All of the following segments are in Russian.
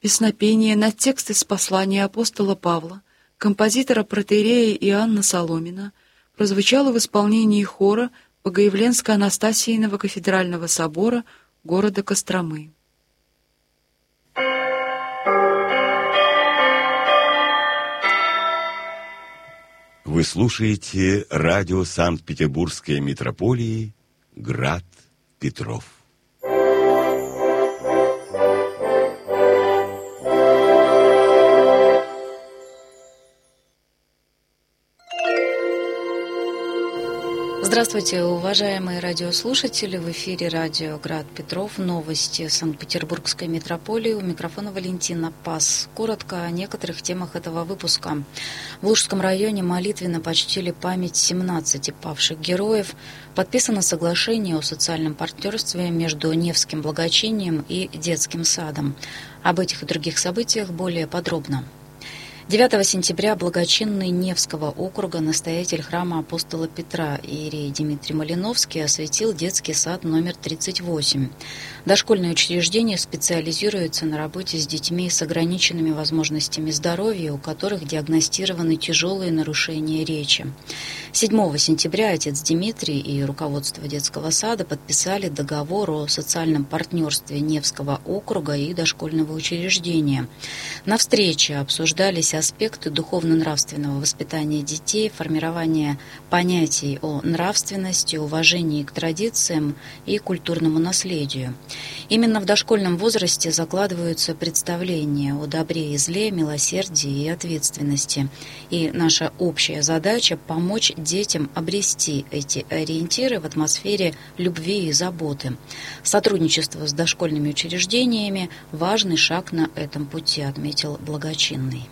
Песнопение на текст из послания апостола Павла, композитора протоиерея Иоанна Соломина, прозвучало в исполнении хора Богоявленско-Анастасийного кафедрального собора города Костромы. Вы слушаете радио Санкт-Петербургской митрополии «Град Петров». Здравствуйте, уважаемые радиослушатели! В эфире радио «Град Петров». Новости Санкт-Петербургской митрополии. У микрофона Валентина Пас. Коротко о некоторых темах этого выпуска. В Лужском районе молитвенно почтили память 17 павших героев. Подписано соглашение о социальном партнерстве между Невским благочинием и детским садом. Об этих и других событиях более подробно. 9 сентября благочинный Невского округа настоятель храма апостола Петра иерей Дмитрий Малиновский осветил детский сад номер 38. Дошкольное учреждение специализируется на работе с детьми с ограниченными возможностями здоровья, у которых диагностированы тяжелые нарушения речи. 7 сентября отец Дмитрий и руководство детского сада подписали договор о социальном партнерстве Невского округа и дошкольного учреждения. На встрече обсуждались аспекты духовно-нравственного воспитания детей, формирования понятий о нравственности, уважении к традициям и культурному наследию. Именно в дошкольном возрасте закладываются представления о добре и зле, милосердии и ответственности. И наша общая задача – помочь детям обрести эти ориентиры в атмосфере любви и заботы. Сотрудничество с дошкольными учреждениями – важный шаг на этом пути, отметил благочинный.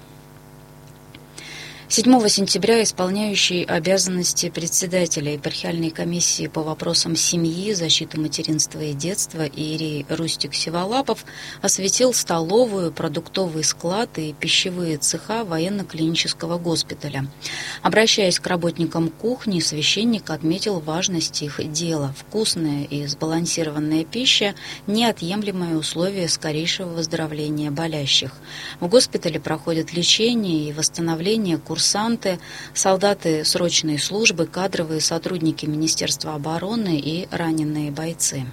7 сентября исполняющий обязанности председателя епархиальной комиссии по вопросам семьи, защиты материнства и детства иерей Рустик Севолапов осветил столовую, продуктовый склад и пищевые цеха военно-клинического госпиталя. Обращаясь к работникам кухни, священник отметил важность их дела. Вкусная и сбалансированная пища – неотъемлемое условие скорейшего выздоровления болящих. В госпитале проходят лечение и восстановление курсанты, солдаты срочной службы, кадровые сотрудники Министерства обороны и раненые бойцы.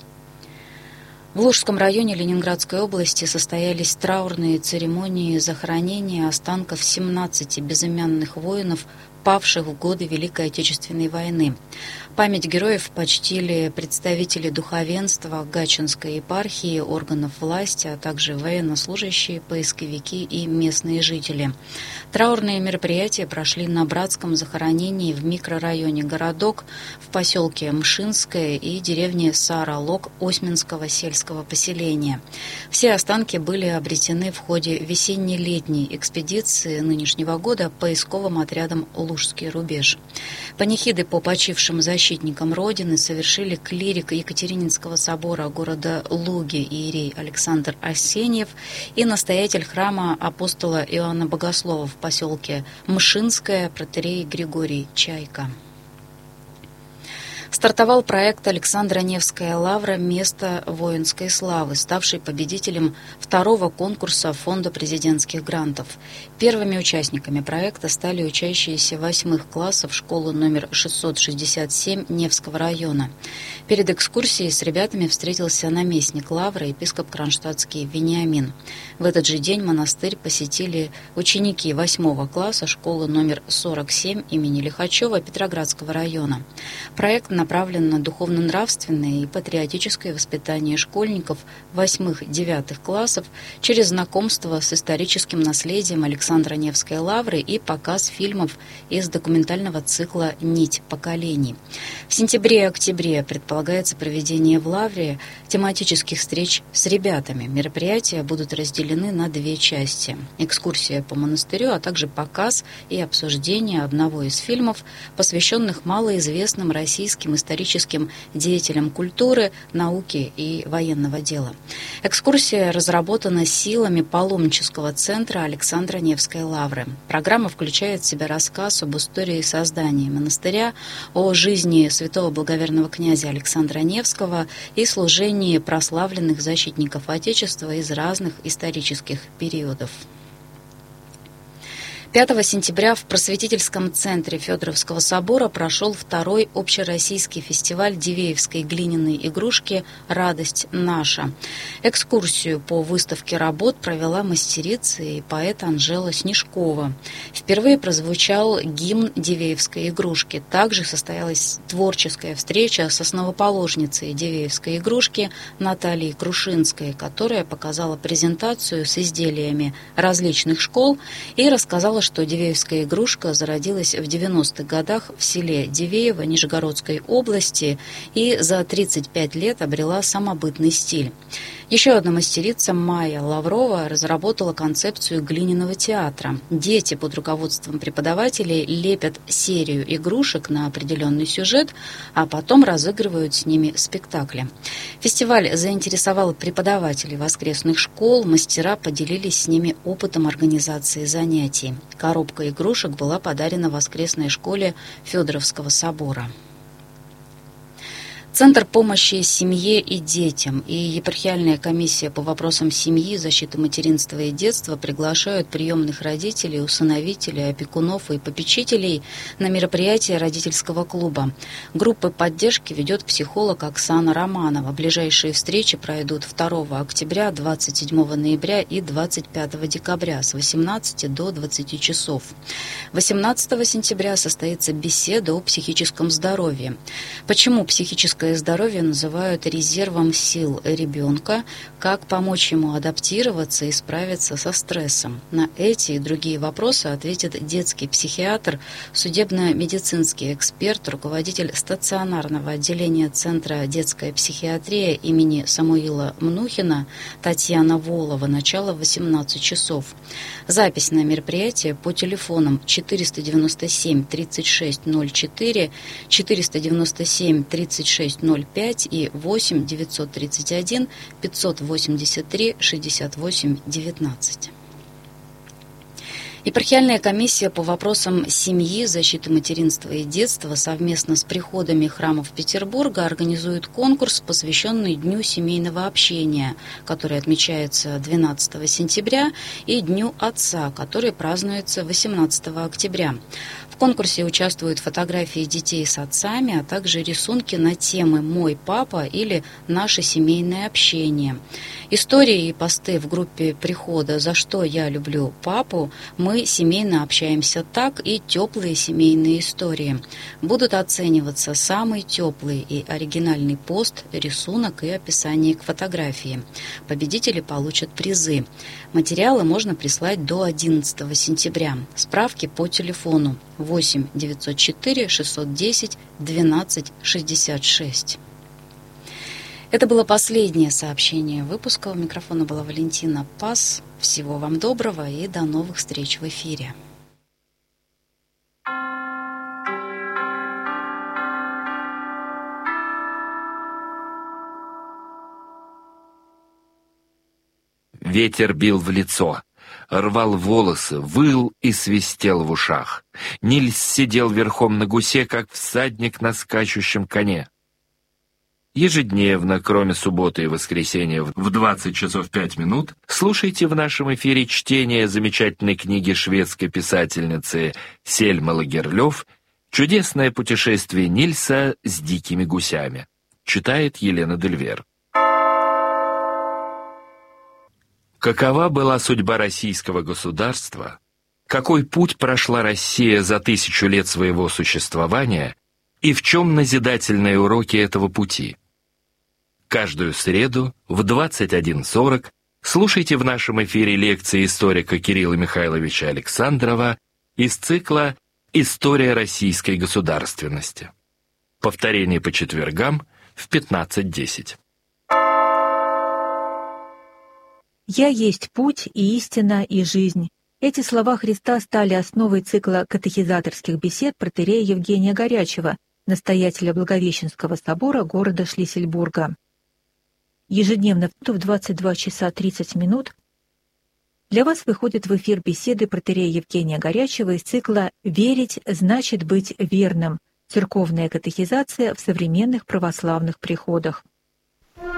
В Лужском районе Ленинградской области состоялись траурные церемонии захоронения останков 17 безымянных воинов, павших в годы Великой Отечественной войны. Память героев почтили представители духовенства Гатчинской епархии, органов власти, а также военнослужащие, поисковики и местные жители. Траурные мероприятия прошли на братском захоронении в микрорайоне Городок, в поселке Мшинское и деревне Саралок Осьминского сельского поселения. Все останки были обретены в ходе весенне-летней экспедиции нынешнего года поисковым отрядом «Лужский рубеж». Панихиды по почившим защитникам Родины совершили клирик Екатерининского собора города Луги иерей Александр Арсеньев и настоятель храма апостола Иоанна Богослова в поселке Мшинское протоиерей Григорий Чайка. Стартовал проект Александра Невская лавра «Место воинской славы», ставший победителем второго конкурса Фонда президентских грантов. Первыми участниками проекта стали учащиеся 8 классов школы номер 667 Невского района. Перед экскурсией с ребятами встретился наместник лавры, епископ кронштадтский Вениамин. В этот же день монастырь посетили ученики 8 класса школы номер 47 имени Лихачева Петроградского района. Проект направлен на духовно-нравственное и патриотическое воспитание школьников 8-9 классов через знакомство с историческим наследием Александра Невской лавры и показ фильмов из документального цикла «Нить поколений». В сентябре и октябре предполагается проведение в лавре тематических встреч с ребятами. Мероприятия будут разделены на 2 части. Экскурсия по монастырю, а также показ и обсуждение одного из фильмов, посвященных малоизвестным российским ведущим историческим деятелем культуры, науки и военного дела. Экскурсия разработана силами паломнического центра Александра Невской лавры. Программа включает в себя рассказ об истории создания монастыря, о жизни святого благоверного князя Александра Невского и служении прославленных защитников Отечества из разных исторических периодов. 5 сентября в просветительском центре Федоровского собора прошел второй общероссийский фестиваль дивеевской глиняной игрушки «Радость наша». Экскурсию по выставке работ провела мастерица и поэт Анжела Снежкова. Впервые прозвучал гимн дивеевской игрушки. Также состоялась творческая встреча с основоположницей дивеевской игрушки Натальей Крушинской, которая показала презентацию с изделиями различных школ и рассказала, что дивеевская игрушка зародилась в 90-х годах в селе Дивеево Нижегородской области и за 35 лет обрела самобытный стиль. Еще одна мастерица, Майя Лаврова, разработала концепцию глиняного театра. Дети под руководством преподавателей лепят серию игрушек на определенный сюжет, а потом разыгрывают с ними спектакли. Фестиваль заинтересовал преподавателей воскресных школ, мастера поделились с ними опытом организации занятий. Коробка игрушек была подарена воскресной школе Федоровского собора. Центр помощи семье и детям и епархиальная комиссия по вопросам семьи, защиты материнства и детства приглашают приемных родителей, усыновителей, опекунов и попечителей на мероприятие родительского клуба. Группы поддержки ведет психолог Оксана Романова. Ближайшие встречи пройдут 2 октября, 27 ноября и 25 декабря с 18 до 20 часов. 18 сентября состоится беседа о психическом здоровье. Почему психическое здоровье называют резервом сил ребенка, как помочь ему адаптироваться и справиться со стрессом. На эти и другие вопросы ответит детский психиатр, судебно-медицинский эксперт, руководитель стационарного отделения Центра детская психиатрия имени Самуила Мнухина Татьяна Волова. Начало 18 часов. Запись на мероприятие по телефонам 497 36 04, 497 36 05 и 8 931 583 68 19. Епархиальная комиссия по вопросам семьи, защиты материнства и детства совместно с приходами храмов Петербурга организует конкурс, посвященный Дню семейного общения, который отмечается 12 сентября, и Дню Отца, который празднуется 18 октября. В конкурсе участвуют фотографии детей с отцами, а также рисунки на темы «Мой папа» или «Наше семейное общение». Истории и посты в группе прихода «За что я люблю папу», «Мы семейно общаемся так» и «Теплые семейные истории». Будут оцениваться самый теплый и оригинальный пост, рисунок и описание к фотографии. Победители получат призы. Материалы можно прислать до 11 сентября. Справки по телефону 8 904 610 12 66. Это было последнее сообщение выпуска. У микрофона была Валентина Пас. Всего вам доброго и до новых встреч в эфире. Ветер бил в лицо, рвал волосы, выл и свистел в ушах. Нильс сидел верхом на гусе, как всадник на скачущем коне. Ежедневно, кроме субботы и воскресенья в 20 часов 5 минут, слушайте в нашем эфире чтение замечательной книги шведской писательницы Сельмы Лагерлёв «Чудесное путешествие Нильса с дикими гусями». Читает Елена Дельвер. Какова была судьба российского государства? Какой путь прошла Россия за 1000 лет своего существования? И в чем назидательные уроки этого пути? Каждую среду в 21:40 слушайте в нашем эфире лекции историка Кирилла Михайловича Александрова из цикла «История российской государственности». Повторение по четвергам в 15:10. «Я есть путь и истина и жизнь». Эти слова Христа стали основой цикла катехизаторских бесед протоиерея Евгения Горячева, настоятеля Благовещенского собора города Шлиссельбурга. Ежедневно в 22 часа 30 минут для вас выходят в эфир беседы протоиерея Евгения Горячева из цикла «Верить значит быть верным. Церковная катехизация в современных православных приходах».